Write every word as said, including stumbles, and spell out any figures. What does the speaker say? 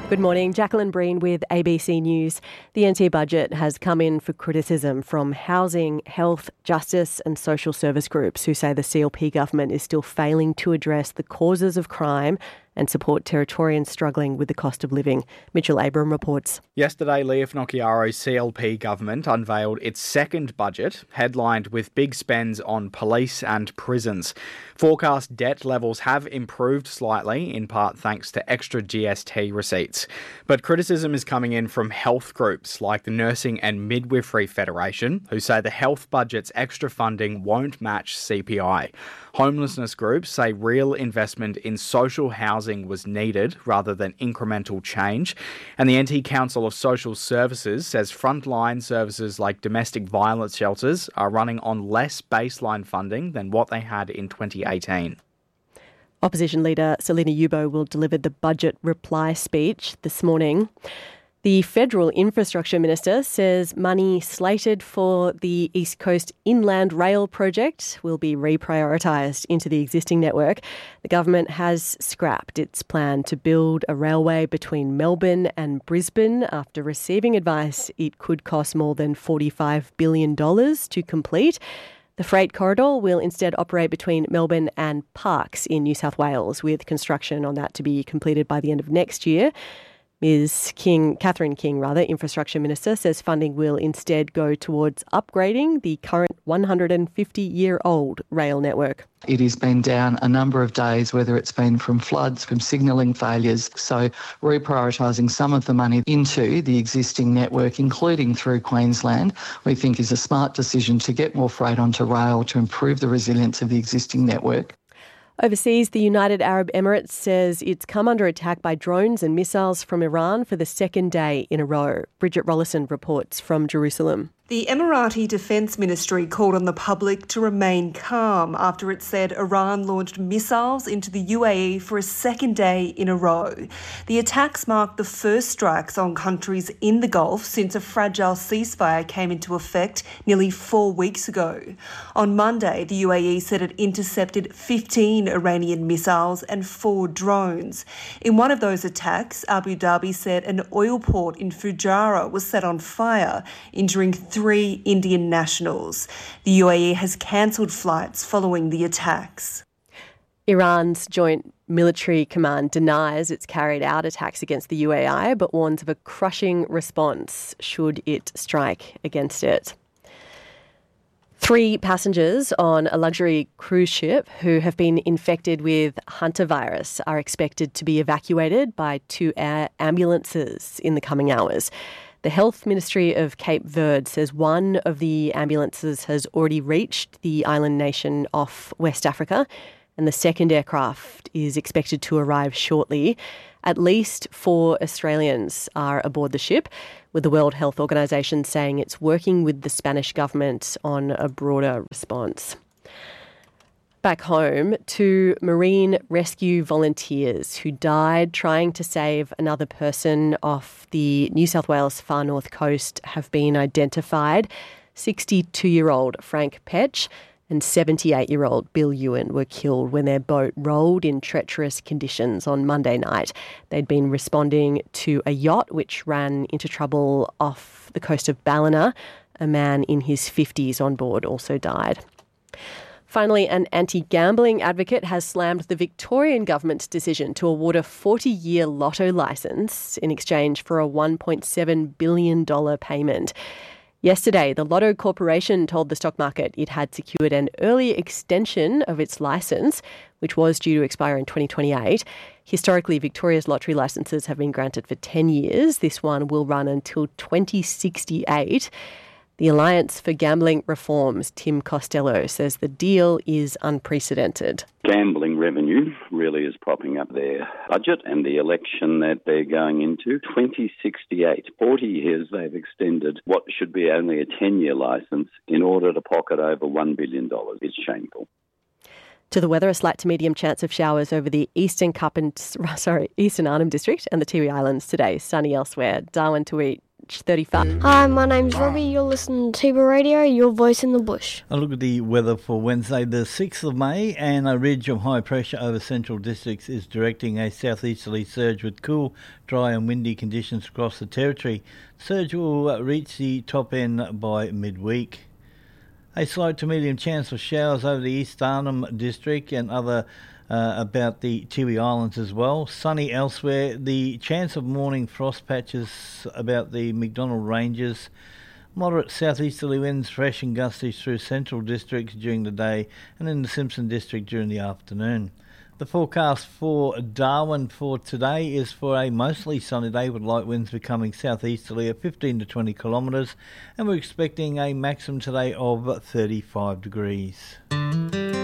Good morning. Jacqueline Breen with A B C News. The N T budget has come in for criticism from housing, health, justice and social service groups who say the C L P government is still failing to address the causes of crime and support Territorians struggling with the cost of living. Mitchell Abram reports. Yesterday, Leah Finocchiaro's C L P government unveiled its second budget, headlined with big spends on police and prisons. Forecast debt levels have improved slightly, in part thanks to extra G S T receipts. But criticism is coming in from health groups like the Nursing and Midwifery Federation, who say the health budget's extra funding won't match C P I. Homelessness groups say real investment in social housing was needed rather than incremental change. And the N T Council of Social Services says frontline services like domestic violence shelters are running on less baseline funding than what they had in twenty eighteen. Opposition leader Selina Yubo will deliver the budget reply speech this morning. The Federal Infrastructure Minister says money slated for the East Coast Inland Rail project will be reprioritised into the existing network. The government has scrapped its plan to build a railway between Melbourne and Brisbane after receiving advice it could cost more than forty-five billion dollars to complete. The freight corridor will instead operate between Melbourne and Parkes in New South Wales, with construction on that to be completed by the end of next year. Ms King, Catherine King, rather, Infrastructure Minister, says funding will instead go towards upgrading the current one hundred fifty-year-old rail network. It has been down a number of days, whether it's been from floods, from signalling failures. So reprioritising some of the money into the existing network, including through Queensland, we think is a smart decision to get more freight onto rail to improve the resilience of the existing network. Overseas, the United Arab Emirates says it's come under attack by drones and missiles from Iran for the second day in a row. Bridget Rollison reports from Jerusalem. The Emirati Defence Ministry called on the public to remain calm after it said Iran launched missiles into the U A E for a second day in a row. The attacks marked the first strikes on countries in the Gulf since a fragile ceasefire came into effect nearly four weeks ago. On Monday, the U A E said it intercepted fifteen Iranian missiles and four drones. In one of those attacks, Abu Dhabi said an oil port in Fujairah was set on fire, injuring three Three Indian nationals. The U A E has cancelled flights following the attacks. Iran's Joint Military Command denies it's carried out attacks against the U A I, but warns of a crushing response should it strike against it. Three passengers on a luxury cruise ship who have been infected with hantavirus are expected to be evacuated by two air ambulances in the coming hours. The Health Ministry of Cape Verde says one of the ambulances has already reached the island nation off West Africa, and the second aircraft is expected to arrive shortly. At least four Australians are aboard the ship, with the World Health Organization saying it's working with the Spanish government on a broader response. Back home, two marine rescue volunteers who died trying to save another person off the New South Wales far north coast have been identified. sixty-two-year-old Frank Petch and seventy-eight-year-old Bill Ewan were killed when their boat rolled in treacherous conditions on Monday night. They'd been responding to a yacht which ran into trouble off the coast of Ballina. A man in his fifties on board also died. Finally, an anti-gambling advocate has slammed the Victorian government's decision to award a forty-year lotto licence in exchange for a one point seven billion dollars payment. Yesterday, the Lotto Corporation told the stock market it had secured an early extension of its licence, which was due to expire in twenty twenty-eight. Historically, Victoria's lottery licences have been granted for ten years. This one will run until twenty sixty-eight. The Alliance for Gambling Reforms, Tim Costello, says the deal is unprecedented. Gambling revenue really is propping up their budget and the election that they're going into. twenty sixty-eight, forty years they've extended what should be only a ten-year licence in order to pocket over one billion dollars. It's shameful. To the weather, a slight to medium chance of showers over the Eastern Cup and, sorry, Eastern Arnhem District and the Tiwi Islands today. Sunny elsewhere. Darwin to eat. reach thirty-five. Hi, my name's Robbie. You're listening to Tiba Radio, your voice in the bush. A look at the weather for Wednesday, the sixth of May, and a ridge of high pressure over central districts is directing a southeasterly surge with cool, dry and windy conditions across the territory. Surge will reach the top end by midweek. A slight to medium chance of showers over the East Arnhem district and other uh, about the Tiwi Islands as well. Sunny elsewhere. The chance of morning frost patches about the McDonnell Ranges. Moderate southeasterly winds, fresh and gusty through central districts during the day and in the Simpson district during the afternoon. The forecast for Darwin for today is for a mostly sunny day with light winds becoming southeasterly at fifteen to twenty kilometres, and we're expecting a maximum today of thirty-five degrees.